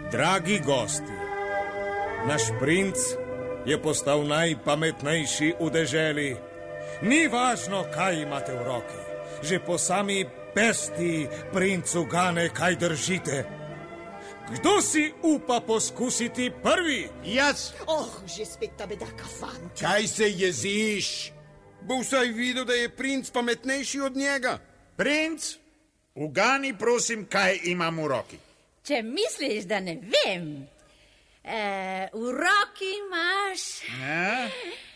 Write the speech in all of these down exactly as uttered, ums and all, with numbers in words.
Dragi gosti, naš princ je postal najpametnejši v deželi. Ni važno, kaj imate v roki. Že po sami pesti princu gane, kaj držite. Kdo si upa poskusiti prvi? Jaz. Oh, že spet ta bedaka fant. Kaj se jeziš? Bo vsaj videl, da je princ pametnejši od njega. Princ, ugani prosim, kaj imam v roki. Če misliš, da ne vem, e, v roki imaš... Ja?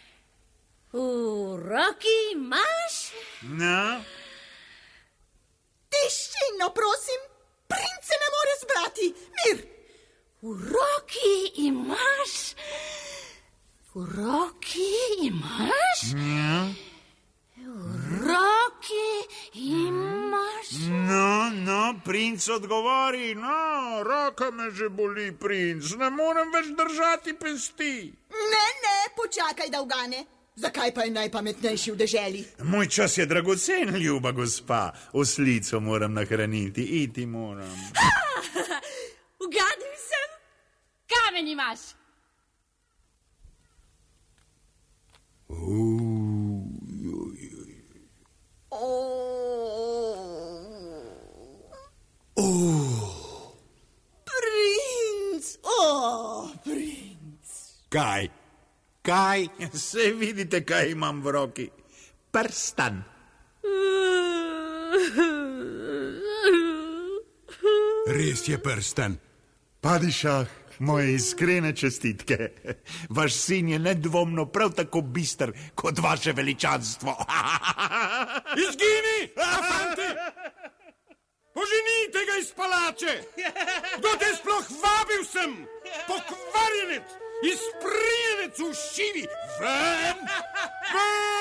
V roki imaš... No? Tiščino, prosim, princ se ne more zbrati. Mir. V roki imaš... V roki imaš... Ja? V roki imaš... No, no, princ odgovori. No, roka me že boli, princ. Ne morem več držati pesti. Ne, ne, počakaj, da ugane. Zakaj pa je najpametnejši v deželi? Moj čas je dragocen, ljuba gospa. Oslico moram nahraniti, iti moram. Ugadil sem, kamen imaš. Princ, oh, princ. Kaj? Kaj? Sej vidite, kaj imam v roki. Prstan. Res je prsten. Padišah, moje iskrene čestitke. Vaš sin je nedvomno prav tako bister kot vaše veličanstvo. Izgini, fanti! Poženite ga iz palače! Kdo te sploh vabil sem? Pokvarjenec, izprijenec v šivi! Ven! Ven!